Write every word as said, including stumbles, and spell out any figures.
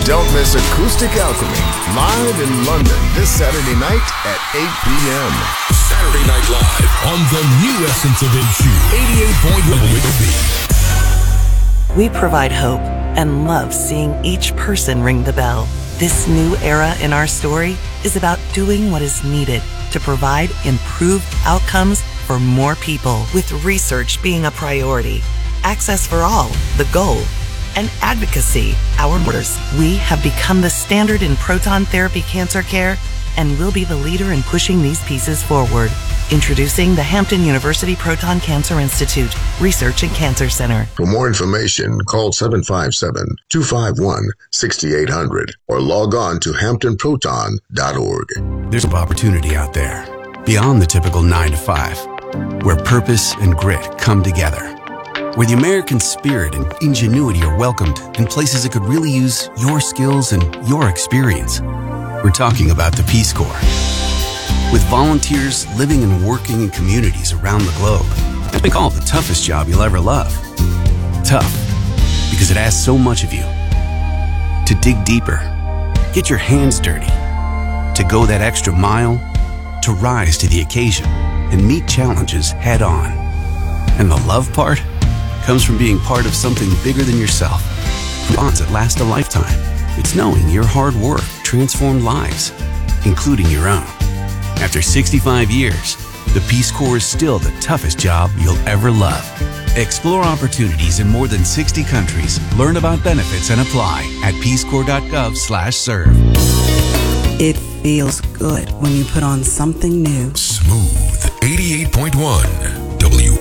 Don't miss Acoustic Alchemy, live in London this Saturday night at eight p.m. Saturday Night Live on the new Essence of Issue, eighty-eight point one with B. We provide hope and love seeing each person ring the bell. This new era in our story is about doing what is needed to provide improved outcomes for more people, with research being a priority, access for all, the goal, and advocacy, our orders. We have become the standard in proton therapy cancer care and will be the leader in pushing these pieces forward. Introducing the Hampton University Proton Cancer Institute Research and Cancer Center. For more information, call seven five seven, two five one, six eight zero zero or log on to hampton proton dot org. There's an opportunity out there beyond the typical nine to five, where purpose and grit come together, where the American spirit and ingenuity are welcomed in places that could really use your skills and your experience. We're talking about the Peace Corps. With volunteers living and working in communities around the globe, I think call it the toughest job you'll ever love. Tough, because it asks so much of you. To dig deeper, get your hands dirty, to go that extra mile, to rise to the occasion and meet challenges head on. And the love part comes from being part of something bigger than yourself. Bonds that last a lifetime. It's knowing your hard work transformed lives, including your own. After sixty-five years, the Peace Corps is still the toughest job you'll ever love. Explore opportunities in more than sixty countries. Learn about benefits and apply at peacecorps.gov slash serve. It feels good when you put on something new. Smooth eighty-eight point one.